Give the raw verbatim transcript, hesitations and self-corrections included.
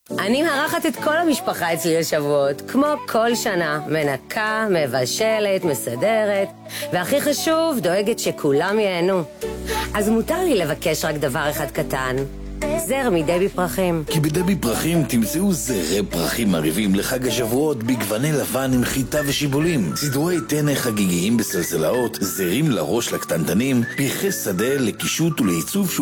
אני מארחת את כל המשפחה אצלי לשבועות, כמו כל שנה, מנקה, מבשלת, מסדרת, והכי חשוב, דואגת שכולם ייהנו. אז מותר לי לבקש רק דבר אחד קטן, זר מדבי פרחים. כי בדבי פרחים תמצאו זרי פרחים מרהיבים לחג השבועות בגווני לבן עם חיטה ושיבולים, סידורי טנא חגיגיים בסלסלאות, זרים לראש לקטנטנים, פרחי שדה לקישוט ולעיצוב